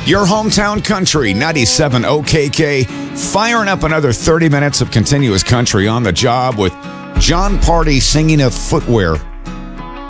Your hometown country, 97 OKK, firing up another 30 minutes of continuous country on the job with John Party singing of footwear